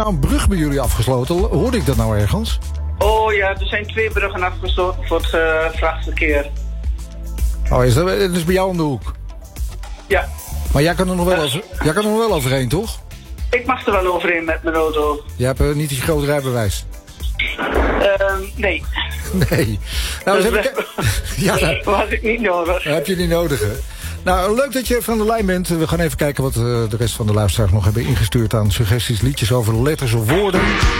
een brug bij jullie afgesloten. Hoorde ik dat nou ergens? Oh ja, er zijn 2 bruggen afgesloten voor het vrachtverkeer. Oh, is dat is bij jou om de hoek? Ja. Maar jij kan er nog wel overheen, toch? Ik mag er wel overheen met mijn auto. Je hebt niet die groot rijbewijs? Nee. Nee. Nou, dus ja, was ik niet nodig. heb je niet nodig, hè? Nou, leuk dat je van de lijn bent. We gaan even kijken wat de rest van de luisteraars nog hebben ingestuurd aan suggesties, liedjes over letters of woorden.